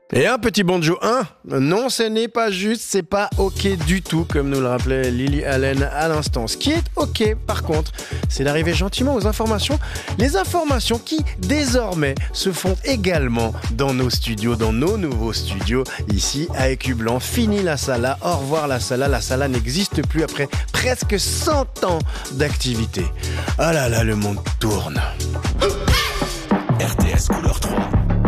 Et un petit bonjour 1, non ce n'est pas juste, c'est pas ok du tout comme nous le rappelait Lily Allen à l'instant. Ce qui est ok par contre, c'est d'arriver gentiment aux informations. Les informations qui désormais se font également dans nos studios, dans nos nouveaux studios ici à Écu Blanc. Fini la Sala, au revoir la Sala n'existe plus après presque 100 ans d'activité. Ah là là, le monde tourne. RTS couleur 3.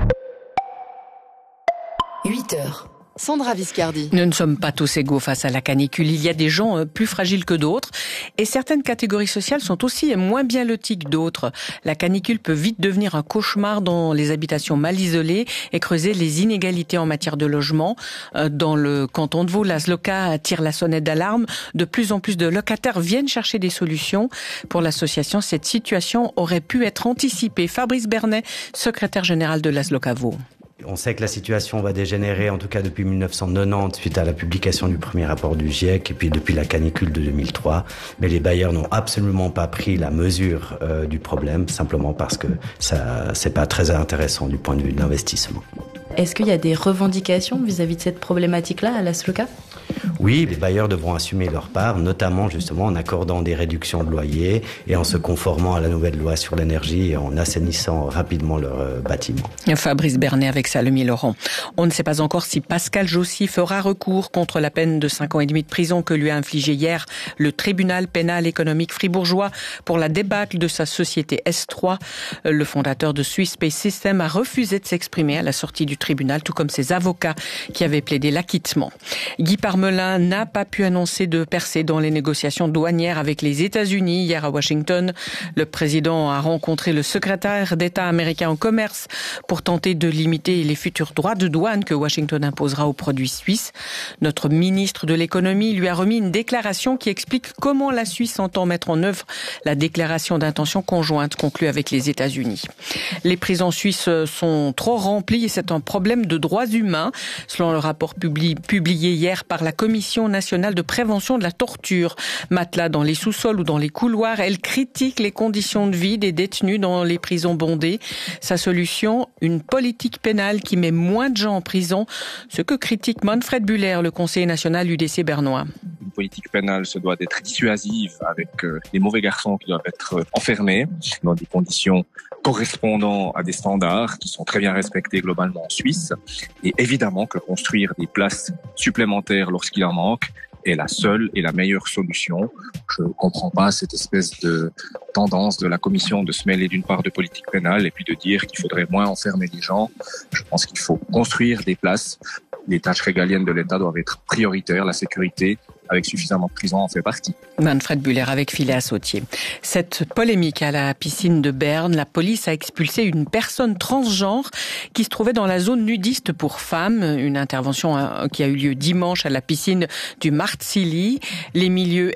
8h. Sandra Viscardi. Nous ne sommes pas tous égaux face à la canicule. Il y a des gens plus fragiles que d'autres et certaines catégories sociales sont aussi moins bien loties que d'autres. La canicule peut vite devenir un cauchemar dans les habitations mal isolées et creuser les inégalités en matière de logement. Dans le canton de Vaud, la SLOCA tire la sonnette d'alarme. De plus en plus de locataires viennent chercher des solutions. Pour l'association, cette situation aurait pu être anticipée. Fabrice Bernet, secrétaire général de la SLOCA Vaud. On sait que la situation va dégénérer, en tout cas depuis 1990, suite à la publication du premier rapport du GIEC et puis depuis la canicule de 2003. Mais les bailleurs n'ont absolument pas pris la mesure du problème, simplement parce que ça, c'est pas très intéressant du point de vue de l'investissement. Est-ce qu'il y a des revendications vis-à-vis de cette problématique-là à la SLOCA ? Oui, les bailleurs devront assumer leur part, notamment justement en accordant des réductions de loyer et en se conformant à la nouvelle loi sur l'énergie et en assainissant rapidement leurs bâtiments. Fabrice Bernet avec Salomé Laurent. On ne sait pas encore si Pascal Jossy fera recours contre la peine de 5 ans et demi de prison que lui a infligée hier le tribunal pénal économique fribourgeois pour la débâcle de sa société S3. Le fondateur de Swiss Space System a refusé de s'exprimer à la sortie du tribunal, tout comme ses avocats qui avaient plaidé l'acquittement. Guy Parmelin n'a pas pu annoncer de percée dans les négociations douanières avec les États-Unis hier à Washington. Le président a rencontré le secrétaire d'État américain au commerce pour tenter de limiter les futurs droits de douane que Washington imposera aux produits suisses. Notre ministre de l'économie lui a remis une déclaration qui explique comment la Suisse entend mettre en œuvre la déclaration d'intention conjointe conclue avec les États-Unis. Les prisons suisses sont trop remplies et c'est un problème de droits humains, selon le rapport publié hier par la Commission nationale de prévention de la torture. Matelas dans les sous-sols ou dans les couloirs, elle critique les conditions de vie des détenus dans les prisons bondées. Sa solution, une politique pénale qui met moins de gens en prison, ce que critique Manfred Buller, le conseiller national UDC bernois. Une politique pénale se doit d'être dissuasive avec les mauvais garçons qui doivent être enfermés dans des conditions correspondant à des standards qui sont très bien respectés globalement en Suisse. Et évidemment que construire des places supplémentaires lorsqu'il en manque est la seule et la meilleure solution. Je ne comprends pas cette espèce de tendance de la Commission de se mêler d'une part de politique pénale et puis de dire qu'il faudrait moins enfermer les gens. Je pense qu'il faut construire des places. Les tâches régaliennes de l'État doivent être prioritaires. La sécurité, avec suffisamment de prisons, en fait partie. Manfred Buller avec Philéa Sautier. Cette polémique à la piscine de Berne, la police a expulsé une personne transgenre qui se trouvait dans la zone nudiste pour femmes. Une intervention qui a eu lieu dimanche à la piscine du Martsili. Les milieux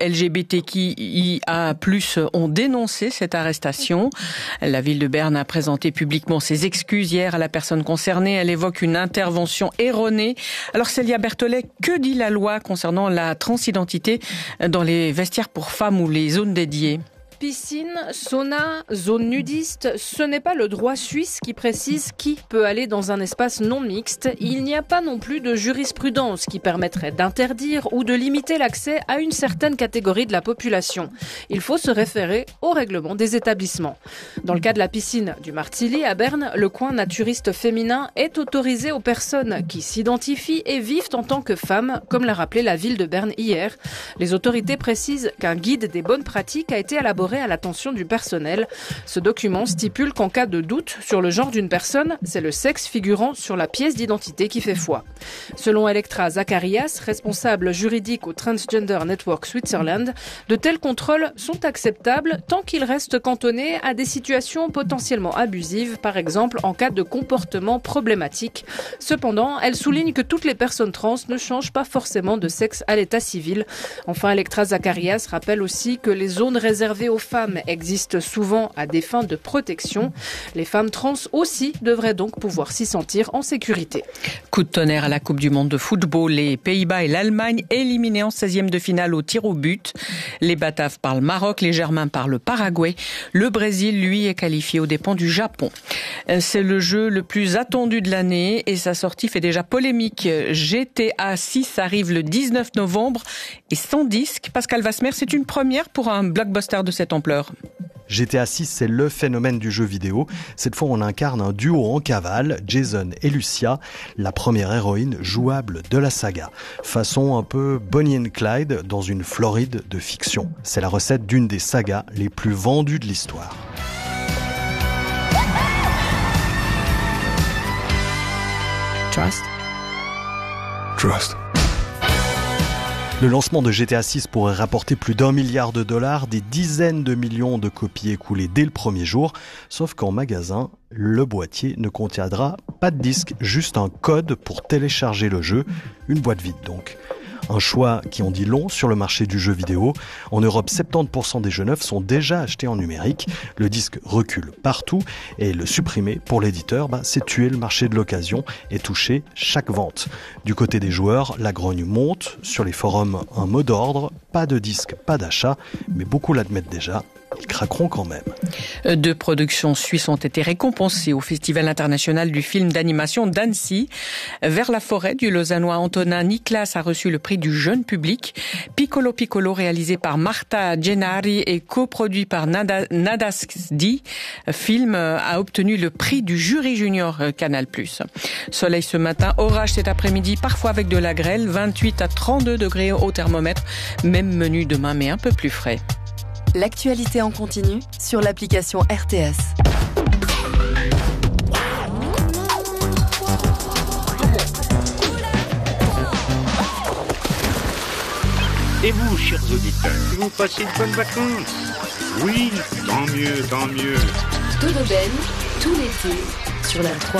LGBTQIA+ ont dénoncé cette arrestation. La ville de Berne a présenté publiquement ses excuses hier à la personne concernée. Elle évoque une intervention erronée. Alors Célia Berthollet, que dit la loi concernant la transidentité dans les vestiaires pour femmes ou les zones dédiées ? Piscine, sauna, zone nudiste, ce n'est pas le droit suisse qui précise qui peut aller dans un espace non mixte. Il n'y a pas non plus de jurisprudence qui permettrait d'interdire ou de limiter l'accès à une certaine catégorie de la population. Il faut se référer au règlement des établissements. Dans le cas de la piscine du Martsili à Berne, le coin naturiste féminin est autorisé aux personnes qui s'identifient et vivent en tant que femmes, comme l'a rappelé la ville de Berne hier. Les autorités précisent qu'un guide des bonnes pratiques a été élaboré à l'attention du personnel. Ce document stipule qu'en cas de doute sur le genre d'une personne, c'est le sexe figurant sur la pièce d'identité qui fait foi. Selon Electra Zacharias, responsable juridique au Transgender Network Switzerland, de tels contrôles sont acceptables tant qu'ils restent cantonnés à des situations potentiellement abusives, par exemple en cas de comportement problématique. Cependant, elle souligne que toutes les personnes trans ne changent pas forcément de sexe à l'état civil. Enfin, Electra Zacharias rappelle aussi que les zones réservées aux aux femmes existent souvent à des fins de protection. Les femmes trans aussi devraient donc pouvoir s'y sentir en sécurité. Coup de tonnerre à la Coupe du monde de football. Les Pays-Bas et l'Allemagne éliminés en 16e de finale au tir au but. Les Bataves par le Maroc, les Germains par le Paraguay. Le Brésil, lui, est qualifié aux dépens du Japon. C'est le jeu le plus attendu de l'année et sa sortie fait déjà polémique. GTA 6 arrive le 19 novembre et sans disque. Pascal Vasmer, c'est une première pour un blockbuster de cette ampleur. GTA 6, c'est le phénomène du jeu vidéo. Cette fois, on incarne un duo en cavale, Jason et Lucia, la première héroïne jouable de la saga. Façon un peu Bonnie and Clyde dans une Floride de fiction. C'est la recette d'une des sagas les plus vendues de l'histoire. Trust. Le lancement de GTA 6 pourrait rapporter plus d'1 milliard de dollars, des dizaines de millions de copies écoulées dès le premier jour. Sauf qu'en magasin, le boîtier ne contiendra pas de disque, juste un code pour télécharger le jeu, une boîte vide donc. Un choix qui en dit long sur le marché du jeu vidéo. En Europe, 70% des jeux neufs sont déjà achetés en numérique. Le disque recule partout et le supprimer pour l'éditeur, c'est tuer le marché de l'occasion et toucher chaque vente. Du côté des joueurs, la grogne monte. Sur les forums, un mot d'ordre, pas de disque, pas d'achat, mais beaucoup l'admettent déjà. Ils craqueront quand même. 2 productions suisses ont été récompensées au Festival international du film d'animation d'Annecy. Vers la forêt du Lausannois Antonin Niklas a reçu le prix du jeune public. Piccolo Piccolo, réalisé par Marta Gennari et coproduit par Nadasdi, film a obtenu le prix du jury junior Canal+. Soleil ce matin, orage cet après-midi, parfois avec de la grêle, 28 à 32 degrés au thermomètre. Même menu demain, mais un peu plus frais. L'actualité en continu sur l'application RTS. Et vous, chers auditeurs, vous passez de bonnes vacances? Oui, tant mieux, tant mieux. Tout de Ben, tout l'été, sur la 3.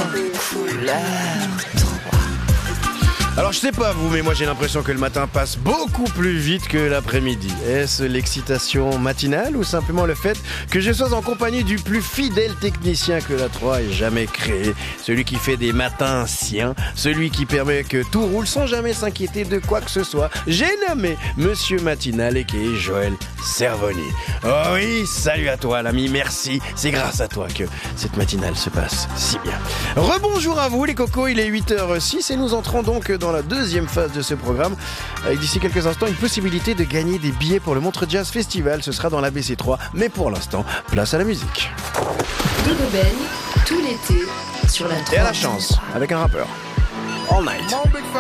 Alors je sais pas vous, mais moi j'ai l'impression que le matin passe beaucoup plus vite que l'après-midi. Est-ce l'excitation matinale ou simplement le fait que je sois en compagnie du plus fidèle technicien que la 3 ait jamais créé? Celui qui fait des matins siens, celui qui permet que tout roule sans jamais s'inquiéter de quoi que ce soit. J'ai nommé Monsieur Matinal et qui est Joël Cervoni. Oh oui, salut à toi l'ami, merci. C'est grâce à toi que cette matinale se passe si bien. Rebonjour à vous les cocos, il est 8h06 et nous entrons donc dans la deuxième phase de ce programme, avec d'ici quelques instants une possibilité de gagner des billets pour le Montreux Jazz Festival. Ce sera dans la BC3, mais pour l'instant, place à la musique. Tout de Ben, tout l'été, sur la 3. Et à la chance, avec un rappeur. All Night.